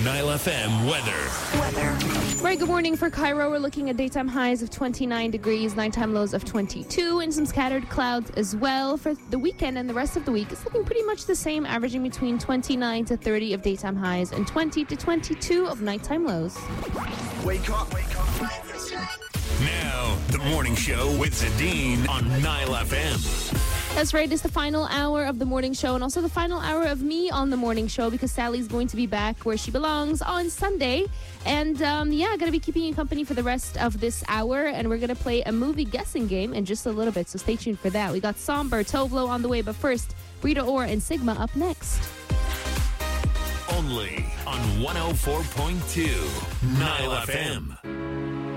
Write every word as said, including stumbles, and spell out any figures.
Nile F M weather. Weather. Very good morning for Cairo. We're looking at daytime highs of twenty-nine degrees, nighttime lows of twenty-two, and some scattered clouds as well. For the weekend and the rest of the week, it's looking pretty much the same, averaging between twenty-nine to thirty of daytime highs and twenty to twenty-two of nighttime lows. Wake up, wake up. Now, the morning show with Zadine on Nile F M. That's right. It's the final hour of the morning show and also the final hour of me on the morning show because Sally's going to be back where she belongs on Sunday. And um, yeah, going to be keeping you company for the rest of this hour. And we're going to play a movie guessing game in just a little bit. So stay tuned for that. We got Somber, Tovlo on the way. But first, Rita Ora and Sigma up next. Only on one oh four point two Nile F M.